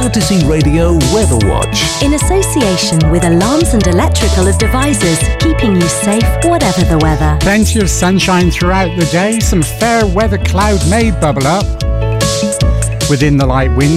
Odyssey Radio Weather Watch. In association with Alarms and Electrical Devices, keeping you safe whatever the weather. Plenty of sunshine throughout the day. Some fair weather cloud may bubble up within the light wind